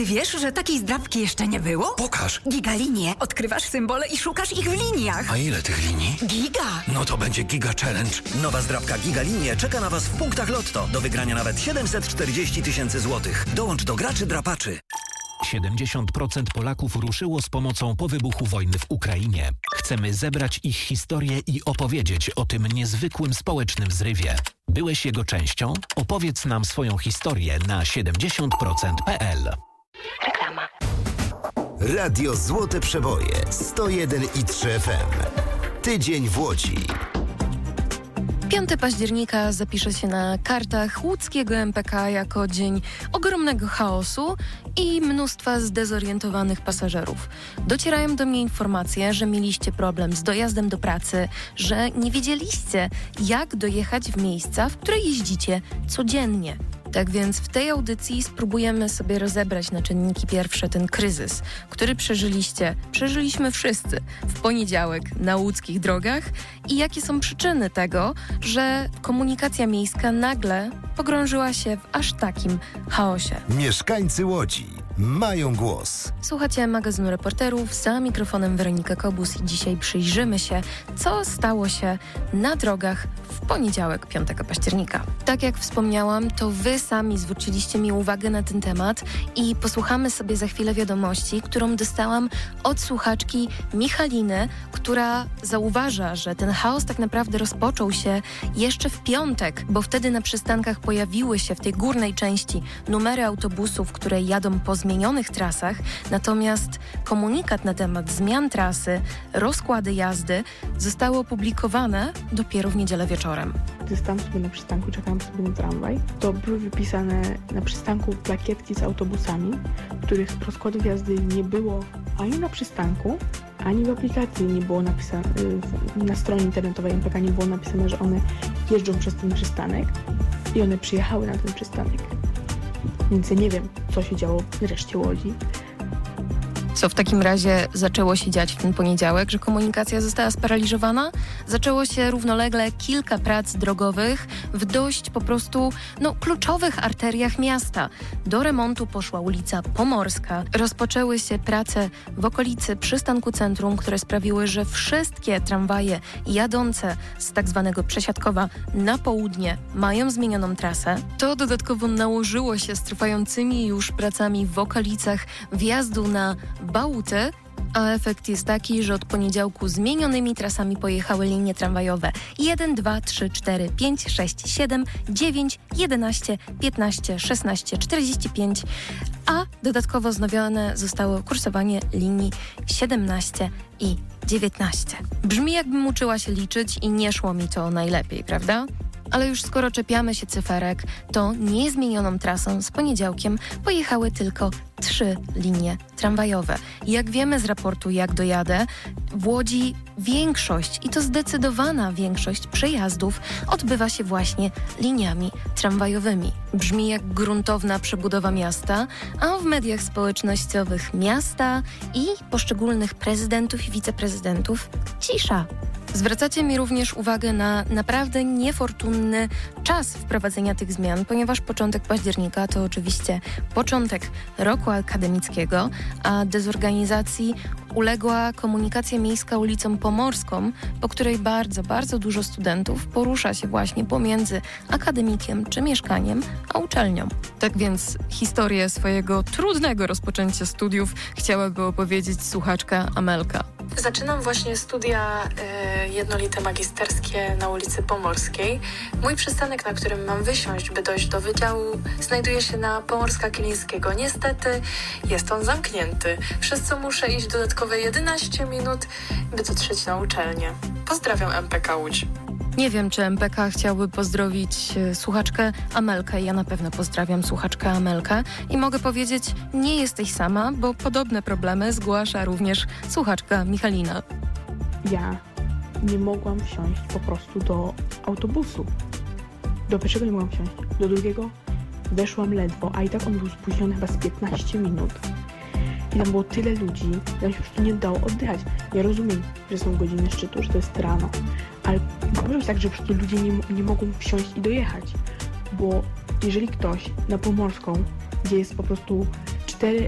ty wiesz, że takiej zdrabki jeszcze nie było? Pokaż. Gigalinie. Odkrywasz symbole i szukasz ich w liniach. A ile tych linii? Giga. No to będzie Giga Challenge. Nowa zdrabka Gigalinie czeka na Was w punktach Lotto. Do wygrania nawet 740 000 złotych. Dołącz do graczy drapaczy. 70% Polaków ruszyło z pomocą po wybuchu wojny w Ukrainie. Chcemy zebrać ich historię i opowiedzieć o tym niezwykłym społecznym zrywie. Byłeś jego częścią? Opowiedz nam swoją historię na 70%.pl. Reklama. Radio Złote Przeboje 101,3 FM. Tydzień w Łodzi. 5 października zapisze się na kartach łódzkiego MPK jako dzień ogromnego chaosu i mnóstwa zdezorientowanych pasażerów. Docierają do mnie informacje, że mieliście problem z dojazdem do pracy, że nie wiedzieliście, jak dojechać w miejsca, w które jeździcie codziennie. Tak więc w tej audycji spróbujemy sobie rozebrać na czynniki pierwsze ten kryzys, który przeżyliśmy wszyscy w poniedziałek na łódzkich drogach i jakie są przyczyny tego, że komunikacja miejska nagle pogrążyła się w aż takim chaosie. Mieszkańcy Łodzi mają głos. Słuchacie magazynu Reporterów, za mikrofonem Weronika Kobus i dzisiaj przyjrzymy się, co stało się na drogach w poniedziałek 5 października. Tak jak wspomniałam, to wy sami zwróciliście mi uwagę na ten temat i posłuchamy sobie za chwilę wiadomości, którą dostałam od słuchaczki Michaliny, która zauważa, że ten chaos tak naprawdę rozpoczął się jeszcze w piątek, bo wtedy na przystankach pojawiły się w tej górnej części numery autobusów, które jadą po zmienionych trasach, natomiast komunikat na temat zmian trasy, rozkłady jazdy zostały opublikowane dopiero w niedzielę wieczorem. Gdy stałam sobie na przystanku, czekałam sobie na tramwaj, to były wypisane na przystanku plakietki z autobusami, których rozkładów jazdy nie było ani na przystanku, ani w aplikacji nie było napisane, na stronie internetowej MPK nie było napisane, że one jeżdżą przez ten przystanek i one przyjechały na ten przystanek. Więc ja nie wiem, co się działo w reszcie Łodzi. Co w takim razie zaczęło się dziać w ten poniedziałek, że komunikacja została sparaliżowana? Zaczęło się równolegle kilka prac drogowych w dość po prostu kluczowych arteriach miasta. Do remontu poszła ulica Pomorska. Rozpoczęły się prace w okolicy przystanku centrum, które sprawiły, że wszystkie tramwaje jadące z tak zwanego Przesiadkowa na południe mają zmienioną trasę. To dodatkowo nałożyło się z trwającymi już pracami w okolicach wjazdu na Bałuty, a efekt jest taki, że od poniedziałku zmienionymi trasami pojechały linie tramwajowe 1, 2, 3, 4, 5, 6, 7, 9, 11, 15, 16, 45, a dodatkowo wznowione zostało kursowanie linii 17 i 19. Brzmi, jakbym uczyła się liczyć i nie szło mi to najlepiej, prawda? Ale już skoro czepiamy się cyferek, to niezmienioną trasą z poniedziałkiem pojechały tylko 3 linie tramwajowe. Jak wiemy z raportu Jak dojadę, w Łodzi większość, i to zdecydowana większość przejazdów odbywa się właśnie liniami tramwajowymi. Brzmi jak gruntowna przebudowa miasta, a w mediach społecznościowych miasta i poszczególnych prezydentów i wiceprezydentów cisza. Zwracacie mi również uwagę na naprawdę niefortunny czas wprowadzenia tych zmian, ponieważ początek października to oczywiście początek roku akademickiego, a dezorganizacji uległa komunikacja miejska ulicą Pomorską, po której bardzo, bardzo dużo studentów porusza się właśnie pomiędzy akademikiem czy mieszkaniem, a uczelnią. Tak więc historię swojego trudnego rozpoczęcia studiów chciałaby opowiedzieć słuchaczka Amelka. Zaczynam właśnie studia jednolite magisterskie na ulicy Pomorskiej. Mój przystanek, na którym mam wysiąść, by dojść do wydziału, znajduje się na Pomorska-Kilińskiego. Niestety jest on zamknięty, przez co muszę iść dodatkowe 11 minut, by dotrzeć na uczelnię. Pozdrawiam MPK Łódź. Nie wiem, czy MPK chciałby pozdrowić słuchaczkę Amelkę. Ja na pewno pozdrawiam słuchaczkę Amelkę i mogę powiedzieć, nie jesteś sama, bo podobne problemy zgłasza również słuchaczka Michalina. Ja nie mogłam wsiąść po prostu do autobusu. Do pierwszego nie mogłam wsiąść. Do drugiego weszłam ledwo, a i tak on był spóźniony chyba z 15 minut. I tam było tyle ludzi, że się po prostu nie dało oddychać. Ja rozumiem, że są godziny szczytu, że to jest rano, ale powiem tak, że po prostu ludzie nie mogą wsiąść i dojechać. Bo jeżeli ktoś na Pomorską, gdzie jest po prostu 4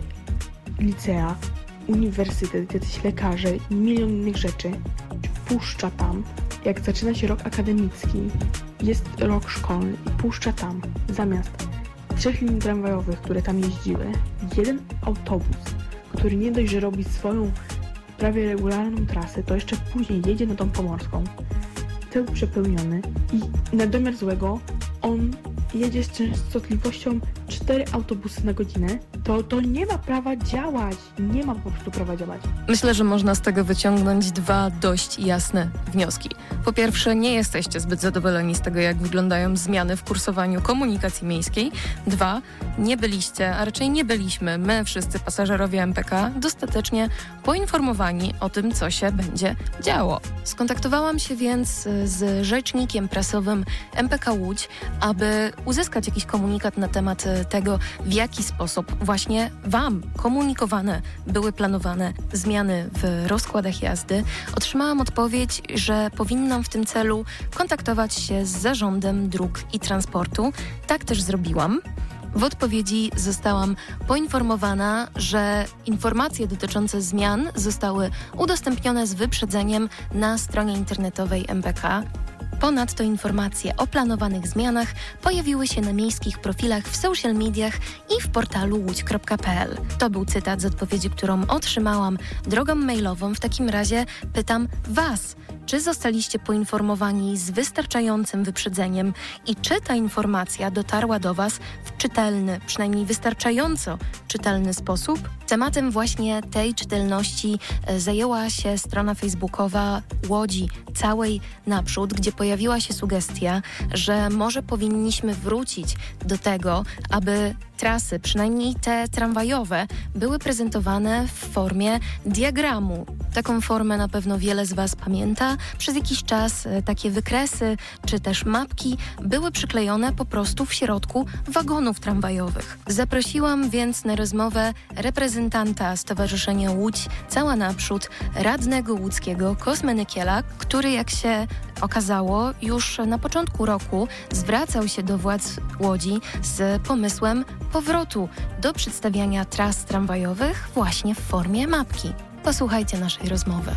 licea, uniwersytet, jacyś lekarze i milion innych rzeczy puszcza tam, jak zaczyna się rok akademicki, jest rok szkolny i puszcza tam zamiast 3 linii tramwajowych, które tam jeździły, jeden autobus, który nie dość, że robi swoją prawie regularną trasę, to jeszcze później jedzie na tą Pomorską, cały przepełniony i na domiar złego on jedzie z częstotliwością 4 autobusy na godzinę, to nie ma prawa działać. Nie ma po prostu prawa działać. Myślę, że można z tego wyciągnąć 2 dość jasne wnioski. Po pierwsze, nie jesteście zbyt zadowoleni z tego, jak wyglądają zmiany w kursowaniu komunikacji miejskiej. 2, nie byliście, a raczej nie byliśmy, my wszyscy pasażerowie MPK, dostatecznie poinformowani o tym, co się będzie działo. Skontaktowałam się więc z rzecznikiem prasowym MPK Łódź, aby uzyskać jakiś komunikat na temat tego, w jaki sposób właśnie Wam komunikowane były planowane zmiany w rozkładach jazdy. Otrzymałam odpowiedź, że powinnam w tym celu kontaktować się z Zarządem Dróg i Transportu. Tak też zrobiłam. W odpowiedzi zostałam poinformowana, że informacje dotyczące zmian zostały udostępnione z wyprzedzeniem na stronie internetowej MPK. Ponadto informacje o planowanych zmianach pojawiły się na miejskich profilach w social mediach i w portalu łódź.pl. To był cytat z odpowiedzi, którą otrzymałam drogą mailową. W takim razie pytam Was, czy zostaliście poinformowani z wystarczającym wyprzedzeniem i czy ta informacja dotarła do Was w czytelny, przynajmniej wystarczająco czytelny sposób? Tematem właśnie tej czytelności zajęła się strona facebookowa Łodzi Całej Naprzód, gdzie pojawiła się sugestia, że może powinniśmy wrócić do tego, aby trasy, przynajmniej te tramwajowe, były prezentowane w formie diagramu. Taką formę na pewno wiele z Was pamięta. Przez jakiś czas takie wykresy czy też mapki były przyklejone po prostu w środku wagonów tramwajowych. Zaprosiłam więc na rozmowę reprezentanta Stowarzyszenia Łódź Cała Naprzód, radnego łódzkiego Kosmę Nykiela, który, jak się okazało, już na początku roku zwracał się do władz Łodzi z pomysłem powrotu do przedstawiania tras tramwajowych właśnie w formie mapki. Posłuchajcie naszej rozmowy.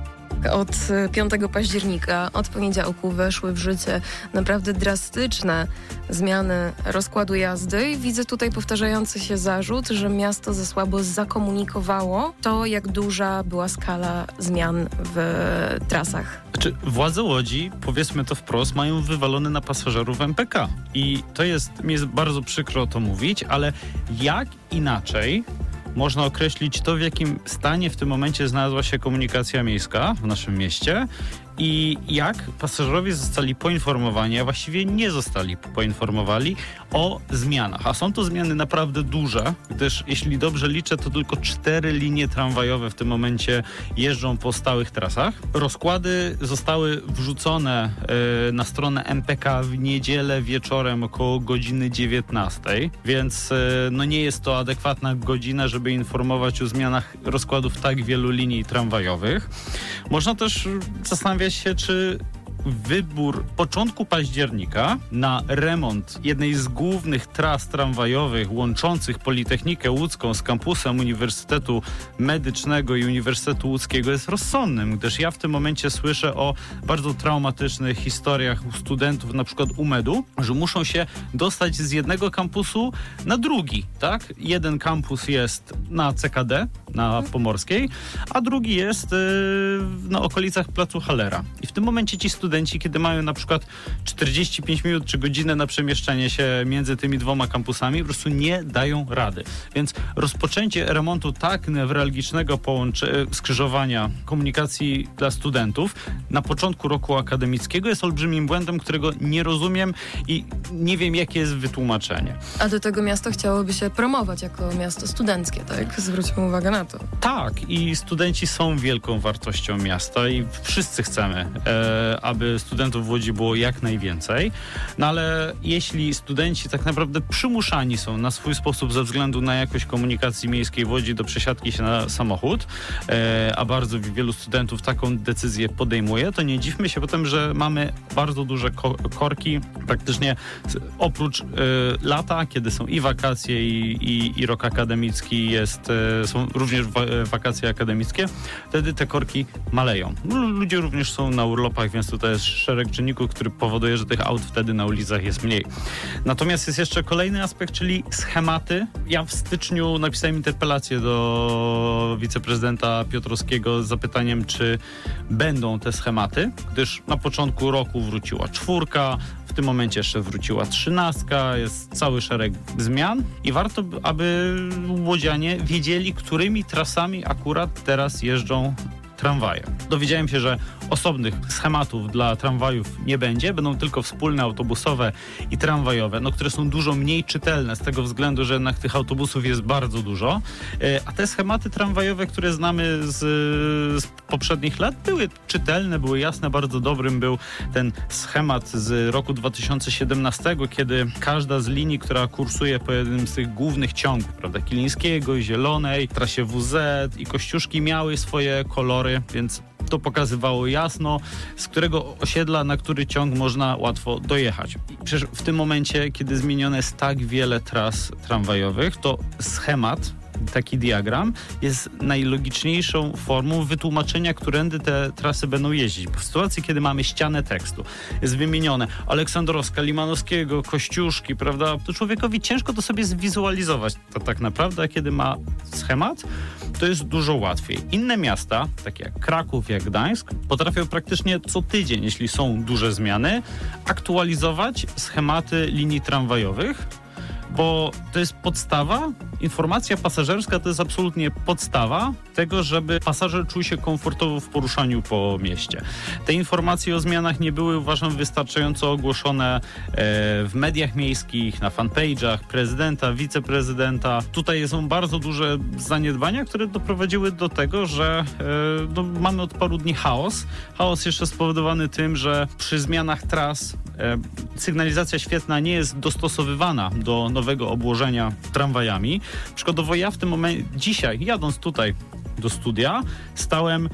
Od 5 października, od poniedziałku weszły w życie naprawdę drastyczne zmiany rozkładu jazdy i widzę tutaj powtarzający się zarzut, że miasto za słabo zakomunikowało to, jak duża była skala zmian w trasach. Znaczy, władze Łodzi, powiedzmy to wprost, mają wywalone na pasażerów MPK. I to mi jest bardzo przykro to mówić, ale jak inaczej można określić to, w jakim stanie w tym momencie znalazła się komunikacja miejska w naszym mieście i jak pasażerowie zostali poinformowani, a właściwie nie zostali poinformowani o zmianach. A są to zmiany naprawdę duże, gdyż jeśli dobrze liczę, to tylko 4 linie tramwajowe w tym momencie jeżdżą po stałych trasach. Rozkłady zostały wrzucone na stronę MPK w niedzielę wieczorem około godziny 19, więc nie jest to adekwatna godzina, żeby informować o zmianach rozkładów tak wielu linii tramwajowych. Można też zastanawiać się, czy wybór początku października na remont jednej z głównych tras tramwajowych łączących Politechnikę Łódzką z kampusem Uniwersytetu Medycznego i Uniwersytetu Łódzkiego jest rozsądnym, gdyż ja w tym momencie słyszę o bardzo traumatycznych historiach u studentów, na przykład UMED-u, że muszą się dostać z jednego kampusu na drugi, tak? Jeden kampus jest na CKD, na Pomorskiej, a drugi jest na okolicach Placu Hallera. I w tym momencie ci studenci, kiedy mają na przykład 45 minut czy godzinę na przemieszczenie się między tymi 2 kampusami, po prostu nie dają rady. Więc rozpoczęcie remontu tak newralgicznego skrzyżowania komunikacji dla studentów na początku roku akademickiego jest olbrzymim błędem, którego nie rozumiem i nie wiem, jakie jest wytłumaczenie. A do tego miasto chciałoby się promować jako miasto studenckie, tak? Zwróćmy uwagę na to. Tak, i studenci są wielką wartością miasta i wszyscy chcemy, aby aby studentów w Łodzi było jak najwięcej. No ale jeśli studenci tak naprawdę przymuszani są na swój sposób ze względu na jakość komunikacji miejskiej w Łodzi do przesiadki się na samochód, a bardzo wielu studentów taką decyzję podejmuje, to nie dziwmy się potem, że mamy bardzo duże korki praktycznie oprócz lata, kiedy są i wakacje i rok akademicki są również wakacje akademickie, wtedy te korki maleją. Ludzie również są na urlopach, więc tutaj jest szereg czynników, który powoduje, że tych aut wtedy na ulicach jest mniej. Natomiast jest jeszcze kolejny aspekt, czyli schematy. Ja w styczniu napisałem interpelację do wiceprezydenta Piotrowskiego z zapytaniem, czy będą te schematy, gdyż na początku roku wróciła 4, w tym momencie jeszcze wróciła 13, jest cały szereg zmian i warto, aby łodzianie wiedzieli, którymi trasami akurat teraz jeżdżą tramwaje. Dowiedziałem się, że osobnych schematów dla tramwajów nie będzie, będą tylko wspólne autobusowe i tramwajowe, które są dużo mniej czytelne z tego względu, że jednak tych autobusów jest bardzo dużo, a te schematy tramwajowe, które znamy z poprzednich lat, były czytelne, były jasne. Bardzo dobrym był ten schemat z roku 2017, kiedy każda z linii, która kursuje po jednym z tych głównych ciągów, prawda, Kilińskiego, Zielonej, trasie WZ i Kościuszki, miały swoje kolory, więc to pokazywało jasno, z którego osiedla, na który ciąg można łatwo dojechać. Przecież w tym momencie, kiedy zmienione jest tak wiele tras tramwajowych, to schemat, taki diagram, jest najlogiczniejszą formą wytłumaczenia, którędy te trasy będą jeździć. W sytuacji, kiedy mamy ścianę tekstu, jest wymienione Aleksandrowska, Limanowskiego, Kościuszki, prawda, to człowiekowi ciężko to sobie zwizualizować. To tak naprawdę, a kiedy ma schemat, to jest dużo łatwiej. Inne miasta, takie jak Kraków, jak Gdańsk, potrafią praktycznie co tydzień, jeśli są duże zmiany, aktualizować schematy linii tramwajowych, bo to jest podstawa, informacja pasażerska to jest absolutnie podstawa tego, żeby pasażer czuł się komfortowo w poruszaniu po mieście. Te informacje o zmianach nie były, uważam, wystarczająco ogłoszone w mediach miejskich, na fanpage'ach prezydenta, wiceprezydenta. Tutaj są bardzo duże zaniedbania, które doprowadziły do tego, że mamy od paru dni chaos. Chaos jeszcze spowodowany tym, że przy zmianach tras sygnalizacja świetlna nie jest dostosowywana do nowego obłożenia tramwajami. Przykładowo ja w tym momencie, dzisiaj jadąc tutaj do studia, stałem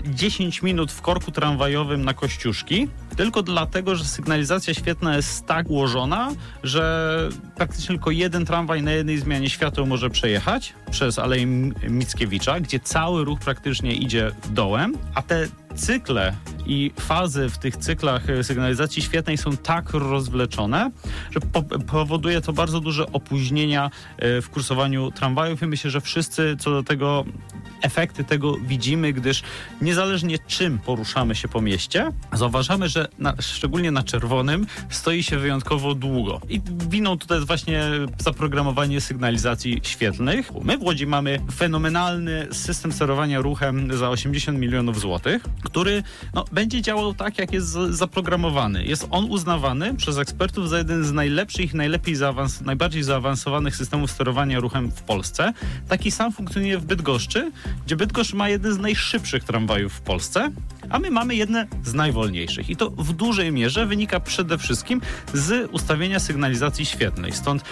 10 minut w korku tramwajowym na Kościuszki, tylko dlatego, że sygnalizacja świetlna jest tak ułożona, że praktycznie tylko jeden tramwaj na jednej zmianie świateł może przejechać przez Aleję Mickiewicza, gdzie cały ruch praktycznie idzie dołem, a te cykle i fazy w tych cyklach sygnalizacji świetlnej są tak rozwleczone, że powoduje to bardzo duże opóźnienia w kursowaniu tramwajów i myślę, że wszyscy co do tego efekty tego widzimy, gdyż niezależnie czym poruszamy się po mieście, zauważamy, że szczególnie na czerwonym stoi się wyjątkowo długo. I winą tutaj jest właśnie zaprogramowanie sygnalizacji świetlnych. My w Łodzi mamy fenomenalny system sterowania ruchem za 80 milionów złotych, który będzie działał tak, jak jest zaprogramowany. Jest on uznawany przez ekspertów za jeden z najlepszych, najbardziej zaawansowanych systemów sterowania ruchem w Polsce. Taki sam funkcjonuje w Bydgoszczy, gdzie Bydgoszcz ma jeden z najszybszych tramwajów w Polsce, a my mamy jedne z najwolniejszych. I to w dużej mierze wynika przede wszystkim z ustawienia sygnalizacji świetlnej. Stąd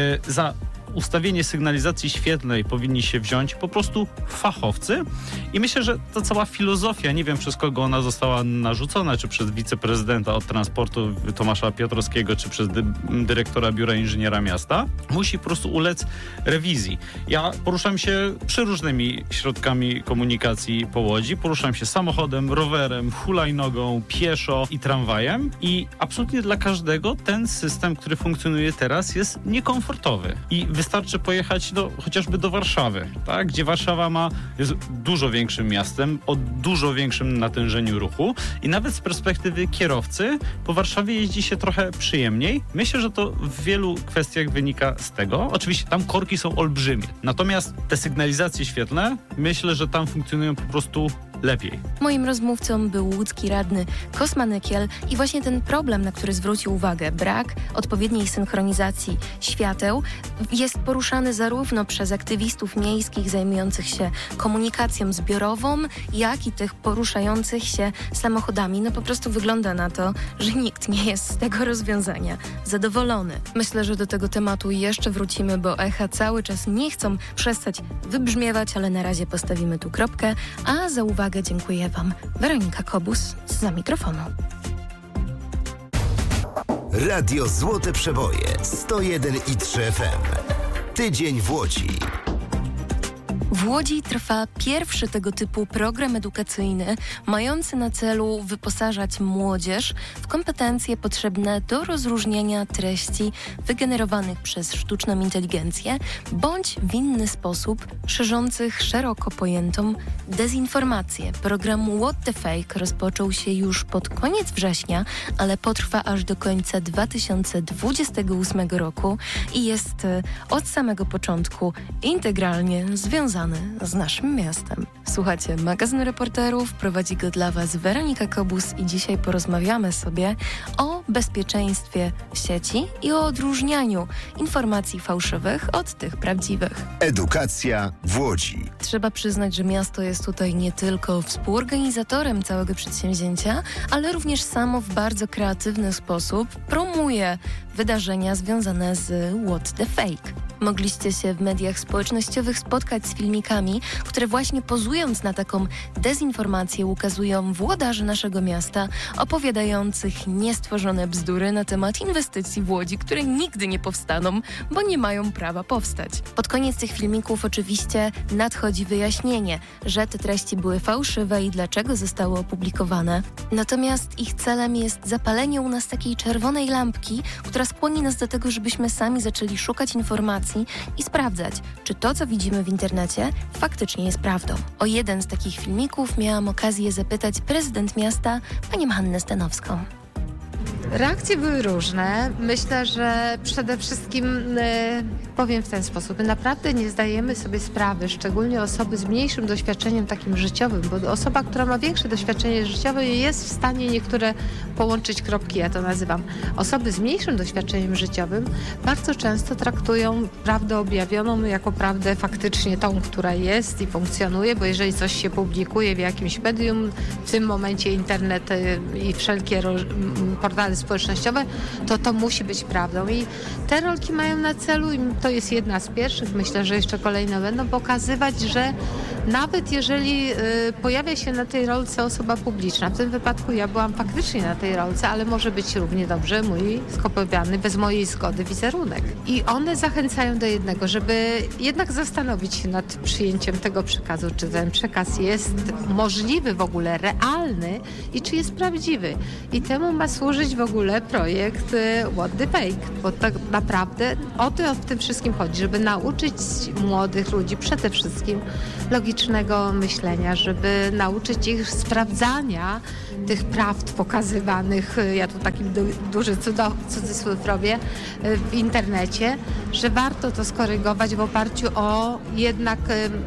za ustawienie sygnalizacji świetlnej powinni się wziąć po prostu fachowcy i myślę, że ta cała filozofia, nie wiem przez kogo ona została narzucona, czy przez wiceprezydenta od transportu Tomasza Piotrowskiego, czy przez dyrektora Biura Inżyniera Miasta, musi po prostu ulec rewizji. Ja poruszam się przeróżnymi środkami komunikacji po Łodzi, poruszam się samochodem, rowerem, hulajnogą, pieszo i tramwajem i absolutnie dla każdego ten system, który funkcjonuje teraz, jest niekomfortowy i wystarczy pojechać chociażby do Warszawy, tak? Gdzie Warszawa jest dużo większym miastem, o dużo większym natężeniu ruchu i nawet z perspektywy kierowcy po Warszawie jeździ się trochę przyjemniej. Myślę, że to w wielu kwestiach wynika z tego. Oczywiście tam korki są olbrzymie, natomiast te sygnalizacje świetlne, myślę, że tam funkcjonują po prostu lepiej. Moim rozmówcą był łódzki radny Kosma Nykiel i właśnie ten problem, na który zwrócił uwagę, brak odpowiedniej synchronizacji świateł, jest poruszany zarówno przez aktywistów miejskich zajmujących się komunikacją zbiorową, jak i tych poruszających się samochodami. No po prostu wygląda na to, że nikt nie jest z tego rozwiązania zadowolony. Myślę, że do tego tematu jeszcze wrócimy, bo echa cały czas nie chcą przestać wybrzmiewać, ale na razie postawimy tu kropkę, a za uwagę dziękuję Wam. Weronika Kobus za mikrofonu. Radio Złote Przeboje 101,3 FM. Tydzień w Łodzi. W Łodzi trwa pierwszy tego typu program edukacyjny mający na celu wyposażać młodzież w kompetencje potrzebne do rozróżnienia treści wygenerowanych przez sztuczną inteligencję bądź w inny sposób szerzących szeroko pojętą dezinformację. Program What the Fake rozpoczął się już pod koniec września, ale potrwa aż do końca 2028 roku i jest od samego początku integralnie związany z naszym miastem. Słuchacie magazynu reporterów, prowadzi go dla Was Weronika Kobus i dzisiaj porozmawiamy sobie o bezpieczeństwie sieci i o odróżnianiu informacji fałszywych od tych prawdziwych. Edukacja w Łodzi. Trzeba przyznać, że miasto jest tutaj nie tylko współorganizatorem całego przedsięwzięcia, ale również samo w bardzo kreatywny sposób promuje wydarzenia związane z What the Fake. Mogliście się w mediach społecznościowych spotkać z filmikami, które właśnie pozując na taką dezinformację ukazują włodarzy naszego miasta opowiadających niestworzone bzdury na temat inwestycji w Łodzi, które nigdy nie powstaną, bo nie mają prawa powstać. Pod koniec tych filmików oczywiście nadchodzi wyjaśnienie, że te treści były fałszywe i dlaczego zostały opublikowane. Natomiast ich celem jest zapalenie u nas takiej czerwonej lampki, która skłoni nas do tego, żebyśmy sami zaczęli szukać informacji i sprawdzać, czy to, co widzimy w internecie, faktycznie jest prawdą. O jeden z takich filmików miałam okazję zapytać prezydent miasta, panią Hannę Stanowską. Reakcje były różne. Myślę, że przede wszystkim powiem w ten sposób. My naprawdę nie zdajemy sobie sprawy, szczególnie osoby z mniejszym doświadczeniem takim życiowym, bo osoba, która ma większe doświadczenie życiowe jest w stanie niektóre połączyć kropki, ja to nazywam. Osoby z mniejszym doświadczeniem życiowym bardzo często traktują prawdę objawioną jako prawdę faktycznie tą, która jest i funkcjonuje, bo jeżeli coś się publikuje w jakimś medium, w tym momencie internet i wszelkie portale społecznościowe, to musi być prawdą. I te rolki mają na celu, i to jest jedna z pierwszych, myślę, że jeszcze kolejne będą, pokazywać, że nawet jeżeli pojawia się na tej rolce osoba publiczna, w tym wypadku ja byłam faktycznie na tej rolce, ale może być równie dobrze mój skopiowany bez mojej zgody wizerunek. I one zachęcają do jednego, żeby jednak zastanowić się nad przyjęciem tego przekazu, czy ten przekaz jest możliwy w ogóle, realny i czy jest prawdziwy. I temu ma służyć w ogóle projekt What the Fake, bo tak naprawdę o to w tym wszystkim chodzi, żeby nauczyć młodych ludzi przede wszystkim logicznego myślenia, żeby nauczyć ich sprawdzania tych prawd pokazywanych, ja tu taki duży cudzysłów robię, w internecie, że warto to skorygować w oparciu o jednak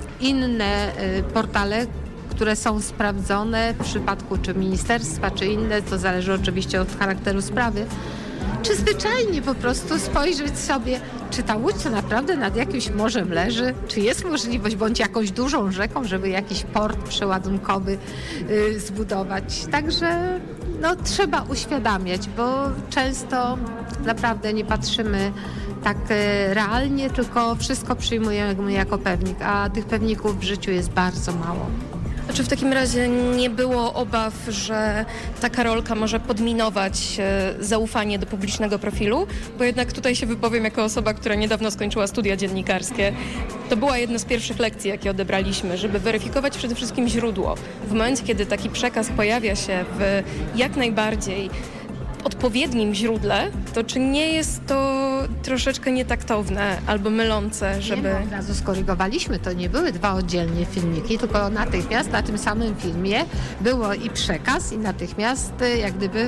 inne portale, które są sprawdzone w przypadku czy ministerstwa, czy inne, to zależy oczywiście od charakteru sprawy, czy zwyczajnie po prostu spojrzeć sobie, czy ta Łódź to naprawdę nad jakimś morzem leży, czy jest możliwość, bądź jakąś dużą rzeką, żeby jakiś port przeładunkowy zbudować. Także trzeba uświadamiać, bo często naprawdę nie patrzymy tak realnie, tylko wszystko przyjmujemy jako pewnik, a tych pewników w życiu jest bardzo mało. Czy w takim razie nie było obaw, że taka rolka może podminować zaufanie do publicznego profilu? Bo jednak tutaj się wypowiem jako osoba, która niedawno skończyła studia dziennikarskie. To była jedna z pierwszych lekcji, jakie odebraliśmy, żeby weryfikować przede wszystkim źródło. W momencie, kiedy taki przekaz pojawia się w jak najbardziej odpowiednim źródle, to czy nie jest to troszeczkę nietaktowne albo mylące, żeby... Od razu skorygowaliśmy, to nie były dwa oddzielnie filmiki, tylko natychmiast na tym samym filmie było i przekaz, i natychmiast jak gdyby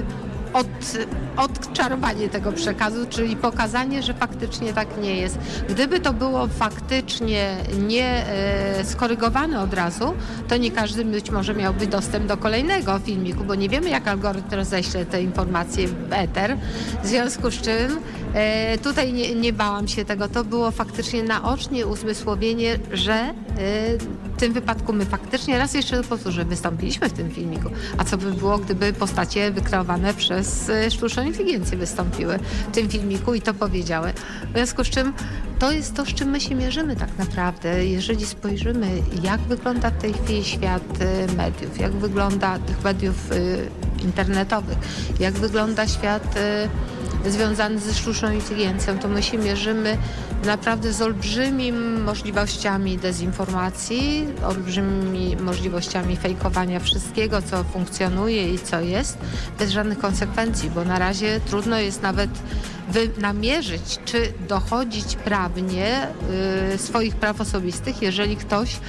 odczarowanie tego przekazu, czyli pokazanie, że faktycznie tak nie jest. Gdyby to było faktycznie nie skorygowane od razu, to nie każdy być może miałby dostęp do kolejnego filmiku, bo nie wiemy, jak algorytm roześle te informacje w eter. W związku z czym tutaj nie bałam się tego. To było faktycznie naocznie uzmysłowienie, że w tym wypadku my faktycznie, raz jeszcze powtórzę, wystąpiliśmy w tym filmiku. A co by było, gdyby postacie wykreowane przez sztuczną inteligencję wystąpiły w tym filmiku i to powiedziały. W związku z czym to jest to, z czym my się mierzymy tak naprawdę. Jeżeli spojrzymy, jak wygląda w tej chwili świat mediów, jak wygląda tych mediów internetowych, jak wygląda świat związany ze sztuczną inteligencją, to my się mierzymy naprawdę z olbrzymimi możliwościami dezinformacji, olbrzymimi możliwościami fejkowania wszystkiego, co funkcjonuje i co jest, bez żadnych konsekwencji, bo na razie trudno jest nawet namierzyć, czy dochodzić prawnie swoich praw osobistych, jeżeli ktoś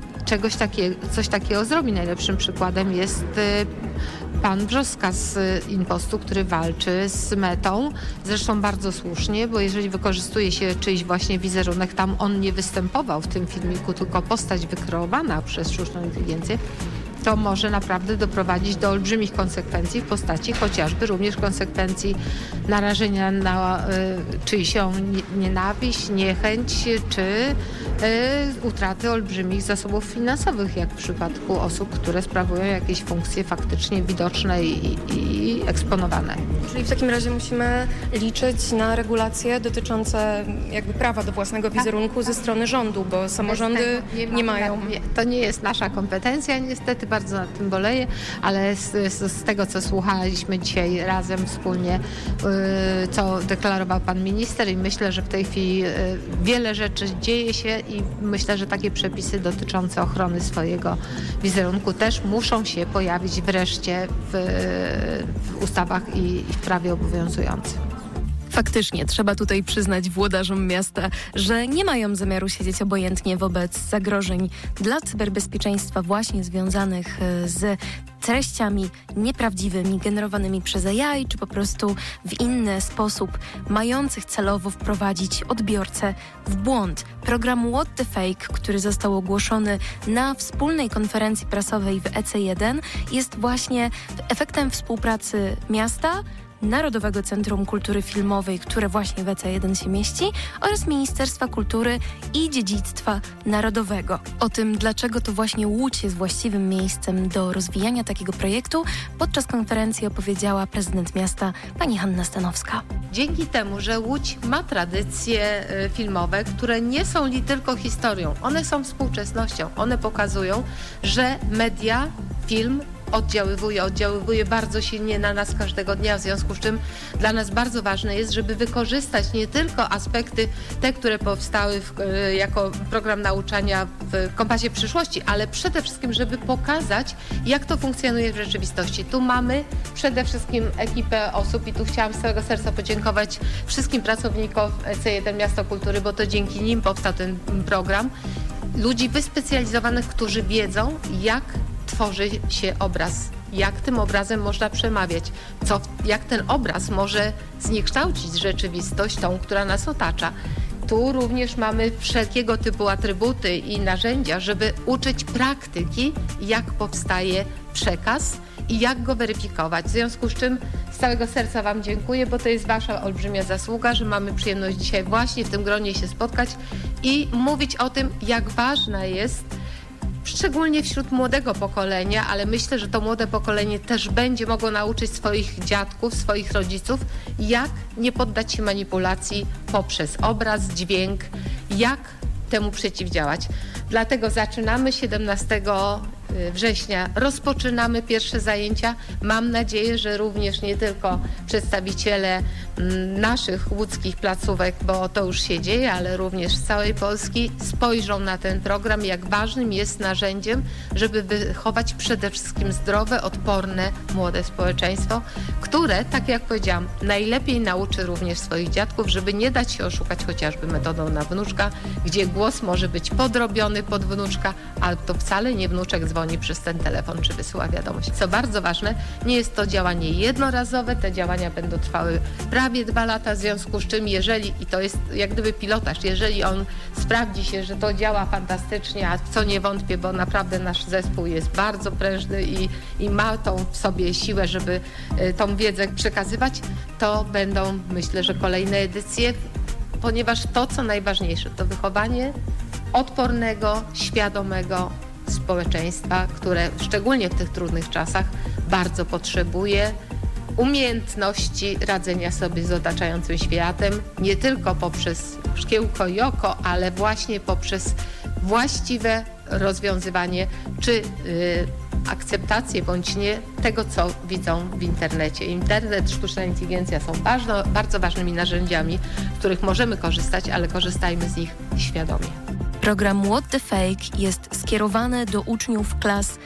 coś takiego zrobi. Najlepszym przykładem jest pan Brzoska z Impostu, który walczy z Metą. Zresztą bardzo słusznie, bo jeżeli wykorzystuje się czyjś właśnie wizerunek, tam on nie występował w tym filmiku, tylko postać wykreowana przez sztuczną inteligencję, to może naprawdę doprowadzić do olbrzymich konsekwencji w postaci chociażby również konsekwencji narażenia na czyjsią nienawiść, niechęć czy utraty olbrzymich zasobów finansowych, jak w przypadku osób, które sprawują jakieś funkcje faktycznie widoczne i eksponowane. Czyli w takim razie musimy liczyć na regulacje dotyczące jakby prawa do własnego wizerunku ze strony rządu, bo samorządy nie mają. To nie jest nasza kompetencja, niestety bardzo nad tym boleję, ale z tego, co słuchaliśmy dzisiaj razem wspólnie, co deklarował pan minister i myślę, że w tej chwili wiele rzeczy dzieje się i myślę, że takie przepisy dotyczące ochrony swojego wizerunku też muszą się pojawić wreszcie w ustawach i w prawie obowiązującym. Faktycznie, trzeba tutaj przyznać włodarzom miasta, że nie mają zamiaru siedzieć obojętnie wobec zagrożeń dla cyberbezpieczeństwa właśnie związanych z treściami nieprawdziwymi, generowanymi przez AI, czy po prostu w inny sposób mających celowo wprowadzić odbiorcę w błąd. Program What the Fake, który został ogłoszony na wspólnej konferencji prasowej w EC1, jest właśnie efektem współpracy miasta, Narodowego Centrum Kultury Filmowej, które właśnie w EC1 się mieści, oraz Ministerstwa Kultury i Dziedzictwa Narodowego. O tym, dlaczego to właśnie Łódź jest właściwym miejscem do rozwijania takiego projektu, podczas konferencji opowiedziała prezydent miasta pani Hanna Stanowska. Dzięki temu, że Łódź ma tradycje filmowe, które nie są tylko historią, one są współczesnością. One pokazują, że media, film oddziaływuje bardzo silnie na nas każdego dnia, w związku z czym dla nas bardzo ważne jest, żeby wykorzystać nie tylko aspekty te, które powstały jako program nauczania w Kompasie Przyszłości, ale przede wszystkim, żeby pokazać, jak to funkcjonuje w rzeczywistości. Tu mamy przede wszystkim ekipę osób i tu chciałam z całego serca podziękować wszystkim pracownikom C1 Miasto Kultury, bo to dzięki nim powstał ten program. Ludzi wyspecjalizowanych, którzy wiedzą, jak tworzy się obraz, jak tym obrazem można przemawiać, jak ten obraz może zniekształcić rzeczywistość, tą, która nas otacza. Tu również mamy wszelkiego typu atrybuty i narzędzia, żeby uczyć praktyki, jak powstaje przekaz i jak go weryfikować. W związku z czym z całego serca Wam dziękuję, bo to jest Wasza olbrzymia zasługa, że mamy przyjemność dzisiaj właśnie w tym gronie się spotkać i mówić o tym, jak ważna jest szczególnie wśród młodego pokolenia, ale myślę, że to młode pokolenie też będzie mogło nauczyć swoich dziadków, swoich rodziców, jak nie poddać się manipulacji poprzez obraz, dźwięk, jak temu przeciwdziałać. Dlatego zaczynamy 17 września, rozpoczynamy pierwsze zajęcia. Mam nadzieję, że również nie tylko przedstawiciele naszych łódzkich placówek, bo to już się dzieje, ale również z całej Polski, spojrzą na ten program, jak ważnym jest narzędziem, żeby wychować przede wszystkim zdrowe, odporne, młode społeczeństwo, które, tak jak powiedziałam, najlepiej nauczy również swoich dziadków, żeby nie dać się oszukać chociażby metodą na wnuczka, gdzie głos może być podrobiony pod wnuczka, ale to wcale nie wnuczek dzwoni przez ten telefon czy wysyła wiadomość. Co bardzo ważne, nie jest to działanie jednorazowe, te działania będą trwały prawie 2 lata, w związku z czym jeżeli, i to jest jak gdyby pilotaż, jeżeli on sprawdzi się, że to działa fantastycznie, a w co nie wątpię, bo naprawdę nasz zespół jest bardzo prężny i ma tą w sobie siłę, żeby tą wiedzę przekazywać, to będą, myślę, że kolejne edycje, ponieważ to, co najważniejsze, to wychowanie odpornego, świadomego społeczeństwa, które szczególnie w tych trudnych czasach bardzo potrzebuje umiejętności radzenia sobie z otaczającym światem, nie tylko poprzez szkiełko i oko, ale właśnie poprzez właściwe rozwiązywanie czy akceptację bądź nie tego, co widzą w internecie. Internet, sztuczna inteligencja są bardzo ważnymi narzędziami, z których możemy korzystać, ale korzystajmy z nich świadomie. Program What the Fake jest skierowany do uczniów klas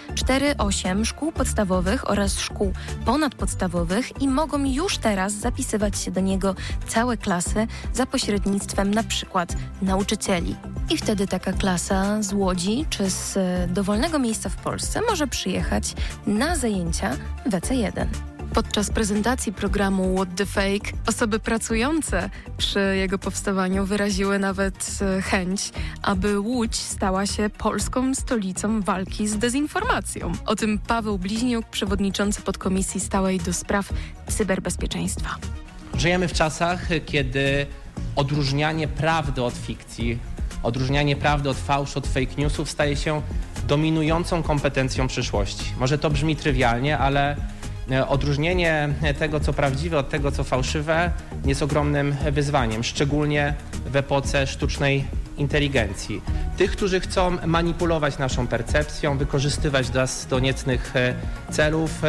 4-8 szkół podstawowych oraz szkół ponadpodstawowych i mogą już teraz zapisywać się do niego całe klasy za pośrednictwem na przykład nauczycieli. I wtedy taka klasa z Łodzi czy z dowolnego miejsca w Polsce może przyjechać na zajęcia w EC1. Podczas prezentacji programu What the Fake osoby pracujące przy jego powstawaniu wyraziły nawet chęć, aby Łódź stała się polską stolicą walki z dezinformacją. O tym Paweł Bliźniuk, przewodniczący podkomisji stałej do spraw cyberbezpieczeństwa. Żyjemy w czasach, kiedy odróżnianie prawdy od fikcji, odróżnianie prawdy od fałszu, od fake newsów staje się dominującą kompetencją przyszłości. Może to brzmi trywialnie, ale odróżnienie tego, co prawdziwe, od tego, co fałszywe, jest ogromnym wyzwaniem, szczególnie w epoce sztucznej inteligencji. Tych, którzy chcą manipulować naszą percepcją, wykorzystywać nas do niecnych celów,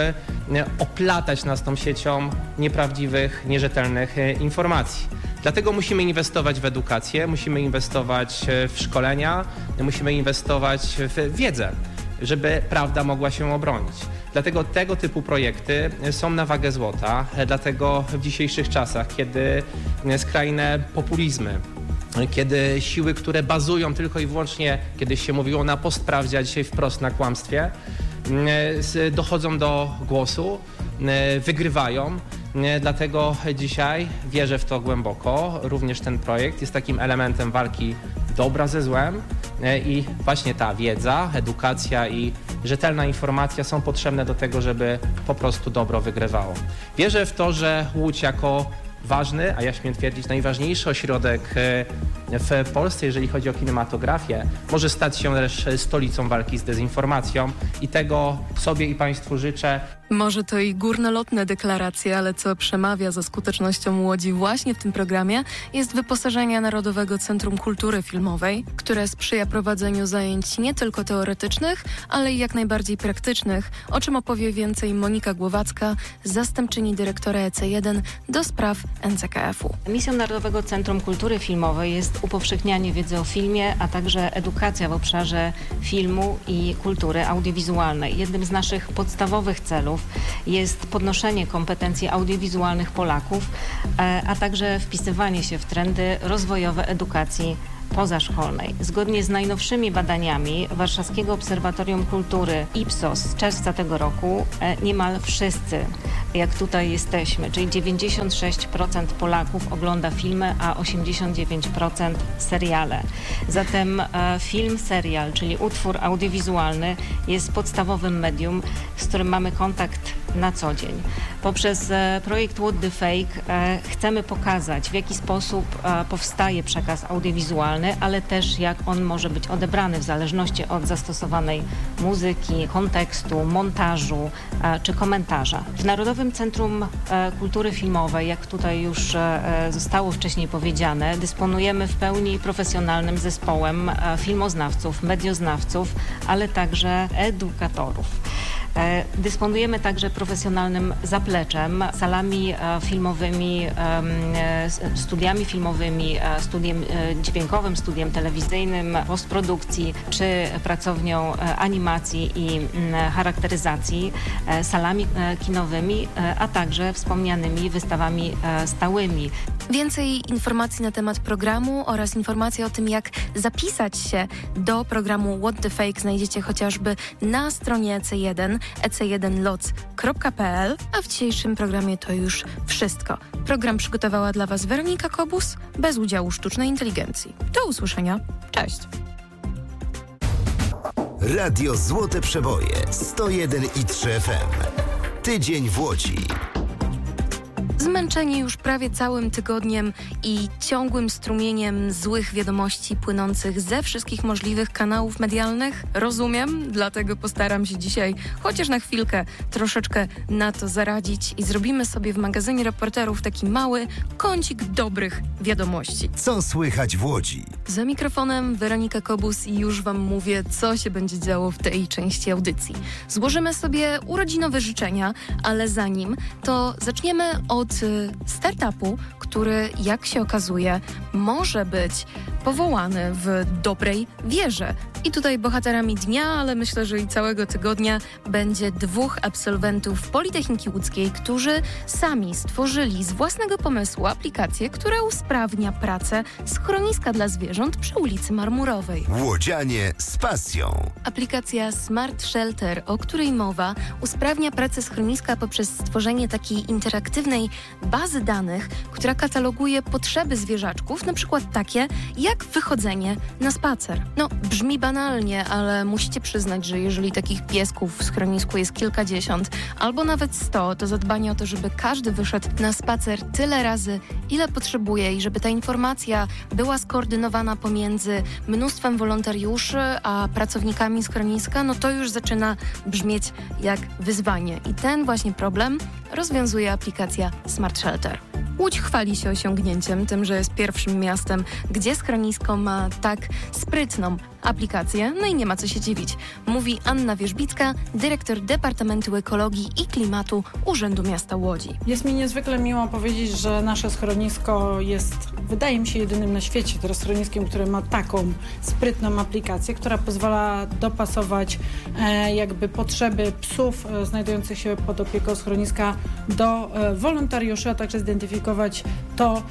oplatać nas tą siecią nieprawdziwych, nierzetelnych informacji. Dlatego musimy inwestować w edukację, musimy inwestować w szkolenia, musimy inwestować w wiedzę, żeby prawda mogła się obronić. Dlatego tego typu projekty są na wagę złota, dlatego w dzisiejszych czasach, kiedy skrajne populizmy, kiedy siły, które bazują tylko i wyłącznie, kiedyś się mówiło na postprawdzie, a dzisiaj wprost na kłamstwie, dochodzą do głosu, wygrywają. Dlatego dzisiaj wierzę w to głęboko. Również ten projekt jest takim elementem walki dobra ze złem i właśnie ta wiedza, edukacja i rzetelna informacja są potrzebne do tego, żeby po prostu dobro wygrywało. Wierzę w to, że Łódź jako ważny, a ja śmiem twierdzić najważniejszy ośrodek w Polsce, jeżeli chodzi o kinematografię, może stać się też stolicą walki z dezinformacją i tego sobie i Państwu życzę. Może to i górnolotne deklaracje, ale co przemawia za skutecznością Łodzi właśnie w tym programie jest wyposażenie Narodowego Centrum Kultury Filmowej, które sprzyja prowadzeniu zajęć nie tylko teoretycznych, ale i jak najbardziej praktycznych, o czym opowie więcej Monika Głowacka, zastępczyni dyrektora EC1 do spraw NCKF-u. Misją Narodowego Centrum Kultury Filmowej jest upowszechnianie wiedzy o filmie, a także edukacja w obszarze filmu i kultury audiowizualnej. Jednym z naszych podstawowych celów jest podnoszenie kompetencji audiowizualnych Polaków, a także wpisywanie się w trendy rozwojowe edukacji pozaszkolnej. Zgodnie z najnowszymi badaniami Warszawskiego Obserwatorium Kultury Ipsos z czerwca tego roku niemal wszyscy, jak tutaj jesteśmy, czyli 96% Polaków ogląda filmy, a 89% seriale. Zatem film, serial, czyli utwór audiowizualny jest podstawowym medium, z którym mamy kontakt na co dzień. Poprzez projekt What the Fake chcemy pokazać, w jaki sposób powstaje przekaz audiowizualny, ale też jak on może być odebrany w zależności od zastosowanej muzyki, kontekstu, montażu czy komentarza. W Narodowym Centrum Kultury Filmowej, jak tutaj już zostało wcześniej powiedziane, dysponujemy w pełni profesjonalnym zespołem filmoznawców, medioznawców, ale także edukatorów. Dysponujemy także profesjonalnym zapleczem, salami filmowymi, studiami filmowymi, studiem dźwiękowym, studiem telewizyjnym, postprodukcji, czy pracownią animacji i charakteryzacji, salami kinowymi, a także wspomnianymi wystawami stałymi. Więcej informacji na temat programu oraz informacji o tym, jak zapisać się do programu What the Fake znajdziecie chociażby na stronie EC1, ec1loc.pl, a w dzisiejszym programie to już wszystko. Program przygotowała dla Was Weronika Kobus, bez udziału sztucznej inteligencji. Do usłyszenia. Cześć! Radio Złote Przeboje 101,3 FM. Tydzień w Łodzi. Zmęczeni już prawie całym tygodniem i ciągłym strumieniem złych wiadomości płynących ze wszystkich możliwych kanałów medialnych? Rozumiem, dlatego postaram się dzisiaj chociaż na chwilkę troszeczkę na to zaradzić i zrobimy sobie w magazynie Reporterów taki mały kącik dobrych wiadomości. Co słychać w Łodzi? Za mikrofonem Weronika Kobus i już Wam mówię, co się będzie działo w tej części audycji. Złożymy sobie urodzinowe życzenia, ale zanim to zaczniemy od startupu, który, jak się okazuje, może być powołany w dobrej wierze. I tutaj bohaterami dnia, ale myślę, że i całego tygodnia będzie 2 absolwentów Politechniki Łódzkiej, którzy sami stworzyli z własnego pomysłu aplikację, która usprawnia pracę schroniska dla zwierząt przy ulicy Marmurowej. Łodzianie z pasją. Aplikacja Smart Shelter, o której mowa, usprawnia pracę schroniska poprzez stworzenie takiej interaktywnej bazy danych, która kataloguje potrzeby zwierzaczków, na przykład takie jak wychodzenie na spacer. No, brzmi banalnie, ale musicie przyznać, że jeżeli takich piesków w schronisku jest kilkadziesiąt albo nawet 100, to zadbanie o to, żeby każdy wyszedł na spacer tyle razy, ile potrzebuje i żeby ta informacja była skoordynowana pomiędzy mnóstwem wolontariuszy a pracownikami schroniska, no to już zaczyna brzmieć jak wyzwanie. I ten właśnie problem rozwiązuje aplikacja Smart Shelter. Łódź chwali się osiągnięciem, tym, że jest pierwszym miastem, gdzie schronisko ma tak sprytną aplikację, no i nie ma co się dziwić. Mówi Anna Wierzbicka, dyrektor Departamentu Ekologii i Klimatu Urzędu Miasta Łodzi. Jest mi niezwykle miło powiedzieć, że nasze schronisko jest, wydaje mi się, jedynym na świecie teraz schroniskiem, które ma taką sprytną aplikację, która pozwala dopasować jakby potrzeby psów znajdujących się pod opieką schroniska do wolontariuszy, a także zidentyfikować to,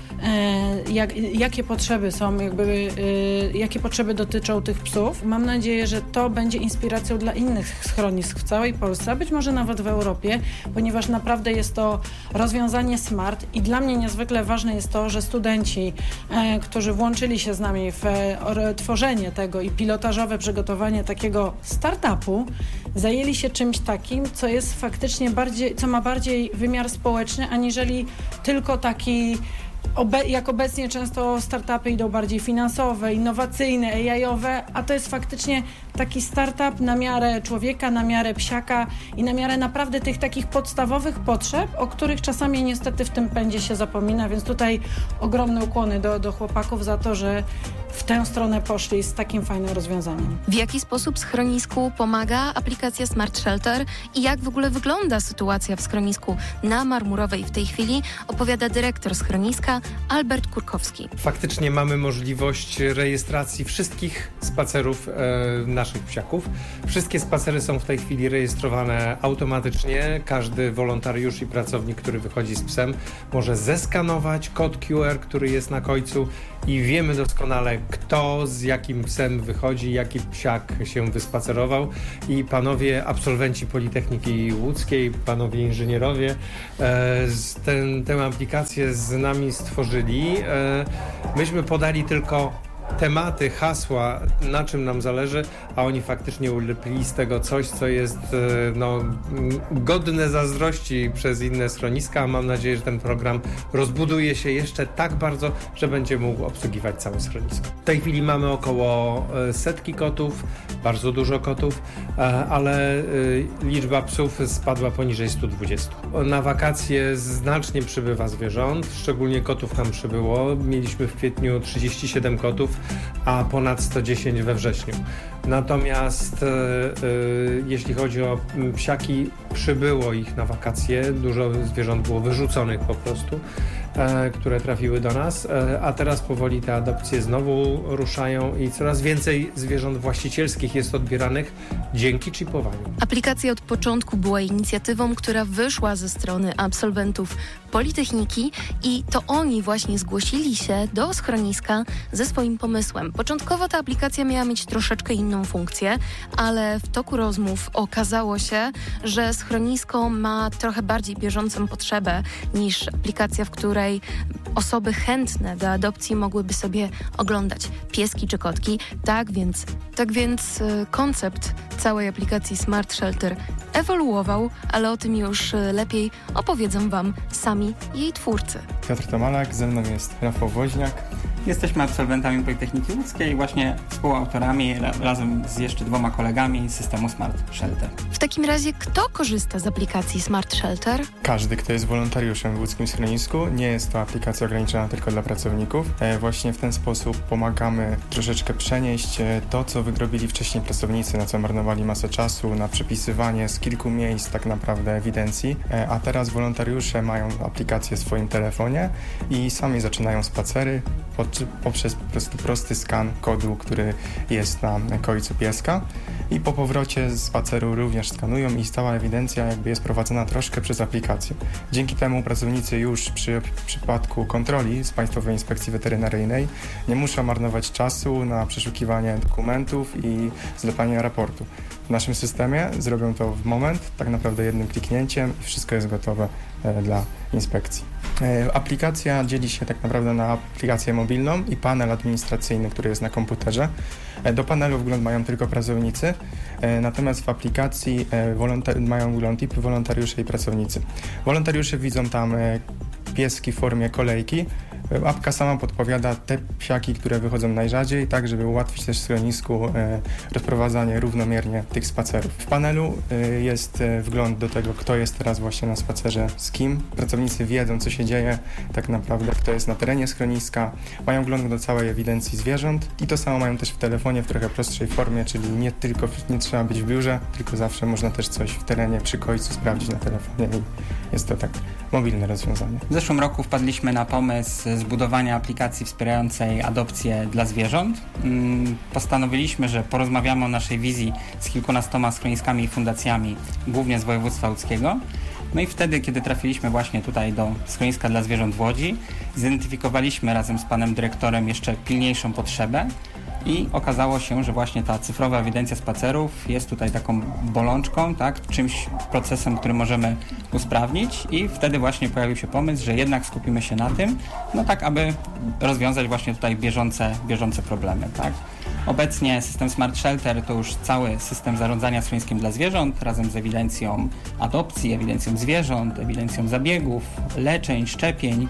jakie potrzeby są, jakie potrzeby dotyczą tych psów. Mam nadzieję, że to będzie inspiracją dla innych schronisk w całej Polsce, a być może nawet w Europie, ponieważ naprawdę jest to rozwiązanie smart i dla mnie niezwykle ważne jest to, że studenci, którzy włączyli się z nami w tworzenie tego i pilotażowe przygotowanie takiego startupu, zajęli się czymś takim, co jest faktycznie co ma bardziej wymiar społeczny, aniżeli tylko taki jak obecnie często startupy idą bardziej finansowe, innowacyjne, AI-owe, a to jest faktycznie taki startup na miarę człowieka, na miarę psiaka i na miarę naprawdę tych takich podstawowych potrzeb, o których czasami niestety w tym pędzie się zapomina, więc tutaj ogromne ukłony do chłopaków za to, że w tę stronę poszli z takim fajnym rozwiązaniem. W jaki sposób schronisku pomaga aplikacja Smart Shelter i jak w ogóle wygląda sytuacja w schronisku na Marmurowej w tej chwili, opowiada dyrektor schroniska Albert Kurkowski. Faktycznie mamy możliwość rejestracji wszystkich spacerów naszych psiaków. Wszystkie spacery są w tej chwili rejestrowane automatycznie. Każdy wolontariusz i pracownik, który wychodzi z psem, może zeskanować kod QR, który jest na końcu i wiemy doskonale, kto z jakim psem wychodzi, jaki psiak się wyspacerował i panowie absolwenci Politechniki Łódzkiej, panowie inżynierowie tę aplikację z nami stworzyli. Myśmy podali tylko tematy, hasła, na czym nam zależy, a oni faktycznie ulepili z tego coś, co jest godne zazdrości przez inne schroniska. Mam nadzieję, że ten program rozbuduje się jeszcze tak bardzo, że będzie mógł obsługiwać całe schronisko. W tej chwili mamy około 100 kotów, bardzo dużo kotów, ale liczba psów spadła poniżej 120. Na wakacje znacznie przybywa zwierząt, szczególnie kotów nam przybyło. Mieliśmy w kwietniu 37 kotów. a ponad 110 we wrześniu. Natomiast jeśli chodzi o psiaki, przybyło ich na wakacje, dużo zwierząt było wyrzuconych po prostu, które trafiły do nas, a teraz powoli te adopcje znowu ruszają i coraz więcej zwierząt właścicielskich jest odbieranych dzięki chipowaniu. Aplikacja od początku była inicjatywą, która wyszła ze strony absolwentów Politechniki i to oni właśnie zgłosili się do schroniska ze swoim pomysłem. Początkowo ta aplikacja miała mieć troszeczkę inną funkcję, ale w toku rozmów okazało się, że schronisko ma trochę bardziej bieżącą potrzebę niż aplikacja, w której osoby chętne do adopcji mogłyby sobie oglądać pieski czy kotki. Tak więc koncept całej aplikacji Smart Shelter ewoluował, ale o tym już lepiej opowiedzą Wam sami jej twórcy. Piotr Tomalak, ze mną jest Rafał Woźniak. Jesteśmy absolwentami Politechniki Łódzkiej, właśnie współautorami razem z jeszcze 2 kolegami systemu Smart Shelter. W takim razie kto korzysta z aplikacji Smart Shelter? Każdy, kto jest wolontariuszem w łódzkim schronisku. Nie jest to aplikacja ograniczona tylko dla pracowników. Właśnie w ten sposób pomagamy troszeczkę przenieść to, co wyrobili wcześniej pracownicy, na co marnowali masę czasu, na przepisywanie z kilku miejsc tak naprawdę ewidencji, a teraz wolontariusze mają aplikację w swoim telefonie i sami zaczynają spacery poprzez po prostu prosty skan kodu, który jest na kojcu pieska i po powrocie z spaceru również skanują i stała ewidencja jakby jest prowadzona troszkę przez aplikację. Dzięki temu pracownicy już przy przypadku kontroli z Państwowej Inspekcji Weterynaryjnej nie muszą marnować czasu na przeszukiwanie dokumentów i zlepanie raportu. W naszym systemie zrobią to w moment, tak naprawdę jednym kliknięciem i wszystko jest gotowe dla inspekcji. Aplikacja dzieli się tak naprawdę na aplikację mobilną i panel administracyjny, który jest na komputerze. Do panelu wgląd mają tylko pracownicy, natomiast w aplikacji mają wgląd i wolontariusze i pracownicy. Wolontariusze widzą tam pieski w formie kolejki. Apka sama podpowiada te psiaki, które wychodzą najrzadziej, tak żeby ułatwić też w schronisku rozprowadzanie równomiernie tych spacerów. W panelu jest wgląd do tego, kto jest teraz właśnie na spacerze z kim. Pracownicy wiedzą, co się dzieje, tak naprawdę kto jest na terenie schroniska. Mają wgląd do całej ewidencji zwierząt i to samo mają też w telefonie w trochę prostszej formie, czyli nie trzeba być w biurze, tylko zawsze można też coś w terenie przy kojcu sprawdzić na telefonie i jest to tak mobilne rozwiązanie. W zeszłym roku wpadliśmy na pomysł zbudowania aplikacji wspierającej adopcję dla zwierząt. Postanowiliśmy, że porozmawiamy o naszej wizji z kilkunastoma schroniskami i fundacjami, głównie z województwa łódzkiego. No i wtedy, kiedy trafiliśmy właśnie tutaj do schroniska dla zwierząt w Łodzi, zidentyfikowaliśmy razem z panem dyrektorem jeszcze pilniejszą potrzebę i okazało się, że właśnie ta cyfrowa ewidencja spacerów jest tutaj taką bolączką, tak, czymś procesem, który możemy usprawnić i wtedy właśnie pojawił się pomysł, że jednak skupimy się na tym, no tak, aby rozwiązać właśnie tutaj bieżące problemy, tak. Obecnie system Smart Shelter to już cały system zarządzania schroniskiem dla zwierząt razem z ewidencją adopcji, ewidencją zwierząt, ewidencją zabiegów, leczeń, szczepień,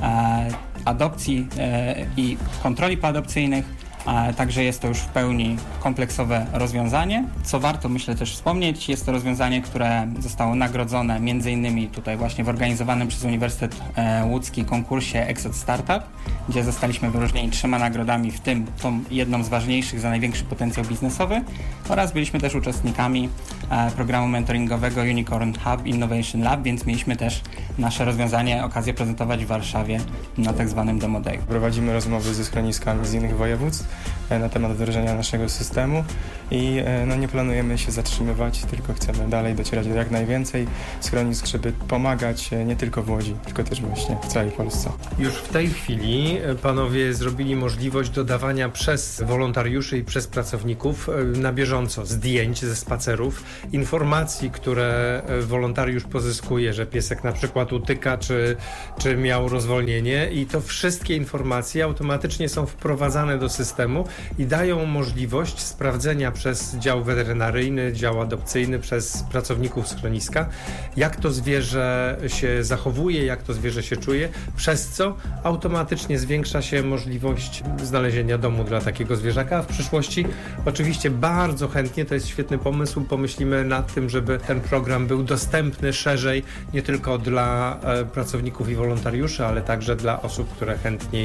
adopcji i kontroli poadopcyjnych. Także jest to już w pełni kompleksowe rozwiązanie. Co warto, myślę, też wspomnieć, jest to rozwiązanie, które zostało nagrodzone m.in. tutaj właśnie w organizowanym przez Uniwersytet Łódzki konkursie Exot Startup, gdzie zostaliśmy wyróżnieni 3 nagrodami, w tym tą jedną z ważniejszych za największy potencjał biznesowy oraz byliśmy też uczestnikami programu mentoringowego Unicorn Hub Innovation Lab, więc mieliśmy też nasze rozwiązanie okazję prezentować w Warszawie na tak zwanym Demo Day. Prowadzimy rozmowy ze schroniskami z innych województw na temat wdrożenia naszego systemu i nie planujemy się zatrzymywać, tylko chcemy dalej docierać do jak najwięcej schronisk, żeby pomagać nie tylko w Łodzi, tylko też właśnie w całej Polsce. Już w tej chwili panowie zrobili możliwość dodawania przez wolontariuszy i przez pracowników na bieżąco zdjęć ze spacerów, informacji, które wolontariusz pozyskuje, że piesek na przykład utyka, czy miał rozwolnienie i to wszystkie informacje automatycznie są wprowadzane do systemu i dają możliwość sprawdzenia przez dział weterynaryjny, dział adopcyjny, przez pracowników schroniska, jak to zwierzę się zachowuje, jak to zwierzę się czuje, przez co automatycznie zwiększa się możliwość znalezienia domu dla takiego zwierzaka, a w przyszłości oczywiście bardzo chętnie, to jest świetny pomysł, pomyślimy nad tym, żeby ten program był dostępny szerzej, nie tylko dla pracowników i wolontariuszy, ale także dla osób, które chętniej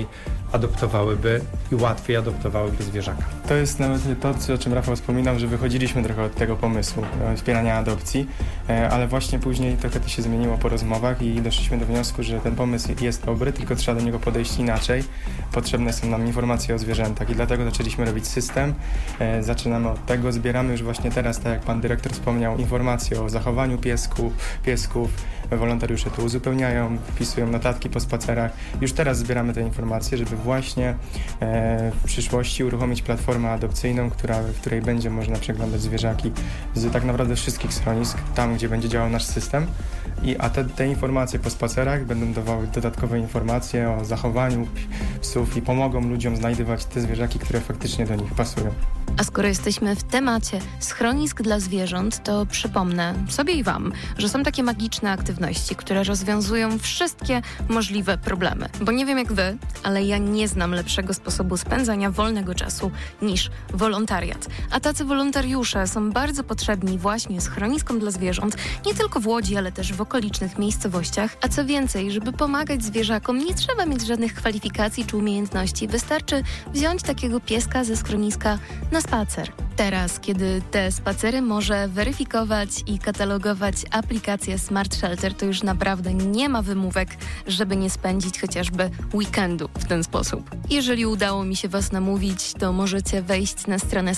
adoptowałyby i łatwiej adoptowałyby zwierzaka. To jest nawet to, o czym Rafał wspominał, że wychodziliśmy trochę od tego pomysłu wspierania adopcji, ale właśnie później trochę to się zmieniło po rozmowach i doszliśmy do wniosku, że ten pomysł jest dobry, tylko trzeba do niego podejść inaczej. Potrzebne są nam informacje o zwierzętach i dlatego zaczęliśmy robić system. Zaczynamy od tego, zbieramy już właśnie teraz, tak jak pan dyrektor wspomniał, informacje o zachowaniu piesków. Wolontariusze to uzupełniają, wpisują notatki po spacerach. Już teraz zbieramy te informacje, żeby właśnie w przyszłości uruchomić platformę adopcyjną, w której będzie można przeglądać zwierzaki z tak naprawdę wszystkich schronisk, tam gdzie będzie działał nasz system. A te informacje po spacerach będą dawały dodatkowe informacje o zachowaniu psów i pomogą ludziom znajdywać te zwierzaki, które faktycznie do nich pasują. A skoro jesteśmy w temacie schronisk dla zwierząt, to przypomnę sobie i wam, że są takie magiczne aktywności, które rozwiązują wszystkie możliwe problemy. Bo nie wiem jak wy, ale ja nie znam lepszego sposobu spędzania wolnego czasu niż wolontariat. A tacy wolontariusze są bardzo potrzebni właśnie schroniskom dla zwierząt, nie tylko w Łodzi, ale też w okolicznych miejscowościach. A co więcej, żeby pomagać zwierzakom, nie trzeba mieć żadnych kwalifikacji czy umiejętności. Wystarczy wziąć takiego pieska ze schroniska na spacer. Teraz, kiedy te spacery może weryfikować i katalogować aplikacja Smart Shelter, to już naprawdę nie ma wymówek, żeby nie spędzić chociażby weekendu w ten sposób. Jeżeli udało mi się was namówić, to możecie wejść na stronę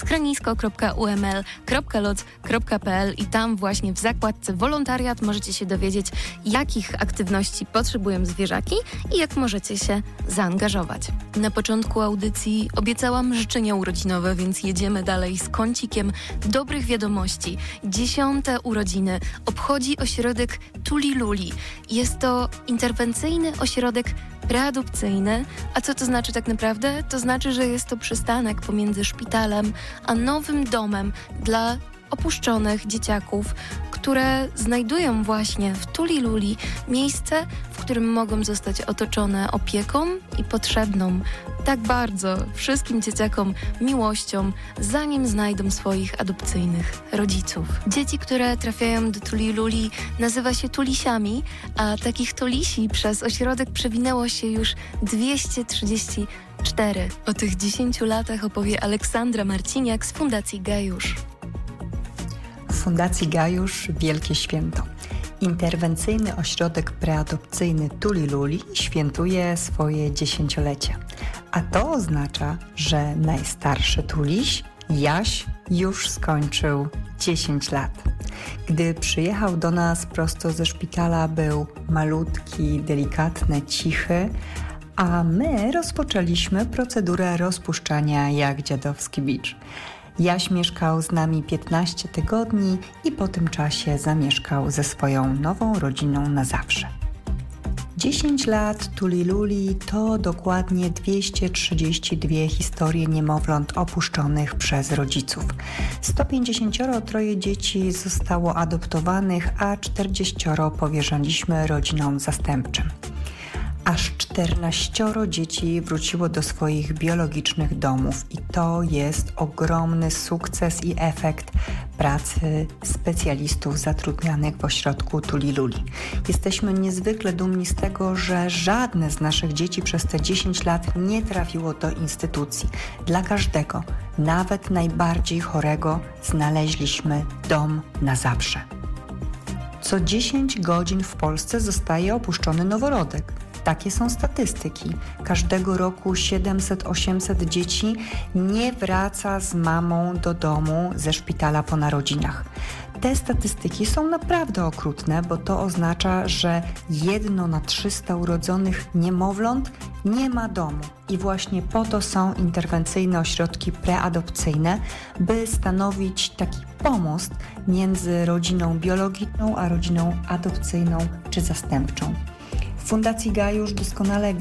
schronisko.uml.loc.pl i tam właśnie w zakładce wolontariat możecie się dowiedzieć, jakich aktywności potrzebują zwierzaki i jak możecie się zaangażować. Na początku audycji obiecałam życzenia urodzinowe, więc jedziemy dalej z kącikiem dobrych wiadomości. 10. urodziny obchodzi ośrodek Tuli Luli. Jest to interwencyjny ośrodek preadopcyjny. A co to znaczy tak naprawdę? To znaczy, że jest to przystanek pomiędzy szpitalem a nowym domem dla opuszczonych dzieciaków, które znajdują właśnie w Tuli Luli miejsce, w którym mogą zostać otoczone opieką i potrzebną tak bardzo wszystkim dzieciakom miłością, zanim znajdą swoich adopcyjnych rodziców. Dzieci, które trafiają do Tuli Luli, nazywa się tulisiami, a takich tulisi przez ośrodek przewinęło się już 234. O tych 10 latach opowie Aleksandra Marciniak z Fundacji Gajusz. W Fundacji Gajusz wielkie święto. Interwencyjny ośrodek preadopcyjny Tuli Luli świętuje swoje 10-lecie. A to oznacza, że najstarszy tuliś, Jaś, już skończył 10 lat. Gdy przyjechał do nas prosto ze szpitala, był malutki, delikatny, cichy, a my rozpoczęliśmy procedurę rozpuszczania jak dziadowski bicz. Jaś mieszkał z nami 15 tygodni i po tym czasie zamieszkał ze swoją nową rodziną na zawsze. 10 lat Tuli Luli to dokładnie 232 historie niemowląt opuszczonych przez rodziców. 153 dzieci zostało adoptowanych, a 40 powierzyliśmy rodzinom zastępczym. Aż 14 dzieci wróciło do swoich biologicznych domów i to jest ogromny sukces i efekt pracy specjalistów zatrudnianych w ośrodku Tuli Luli. Jesteśmy niezwykle dumni z tego, że żadne z naszych dzieci przez te 10 lat nie trafiło do instytucji. Dla każdego, nawet najbardziej chorego, znaleźliśmy dom na zawsze. Co 10 godzin w Polsce zostaje opuszczony noworodek. Takie są statystyki. Każdego roku 700-800 dzieci nie wraca z mamą do domu ze szpitala po narodzinach. Te statystyki są naprawdę okrutne, bo to oznacza, że 1 na 300 urodzonych niemowląt nie ma domu. I właśnie po to są interwencyjne ośrodki preadopcyjne, by stanowić taki pomost między rodziną biologiczną a rodziną adopcyjną czy zastępczą. W Fundacji Gajusz doskonale